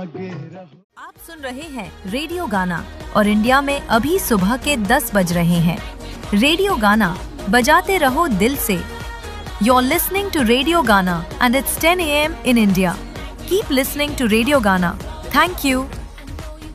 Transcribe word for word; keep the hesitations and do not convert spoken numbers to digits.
आगे रहो। आप सुन रहे हैं रेडियो गाना और इंडिया में अभी सुबह के दस बज रहे हैं। रेडियो गाना बजाते रहो दिल से। You're listening to Radio Gana and it's ten a m in India. Keep listening to Radio Gana. Thank you.